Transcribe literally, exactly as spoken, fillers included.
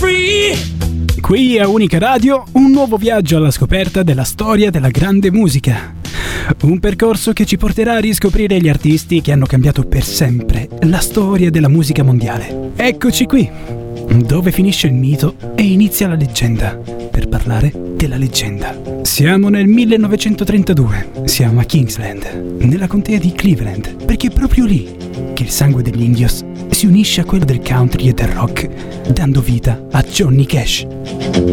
Qui a Unica Radio, un nuovo viaggio alla scoperta della storia della grande musica. Un percorso che ci porterà a riscoprire gli artisti che hanno cambiato per sempre la storia della musica mondiale. Eccoci qui, dove finisce il mito e inizia la leggenda, per parlare della leggenda. Siamo nel millenovecentotrentadue, siamo a Kingsland, nella contea di Cleveland, perché è proprio lì che il sangue degli Indios si unisce a quello del country e del rock, dando vita a Johnny Cash.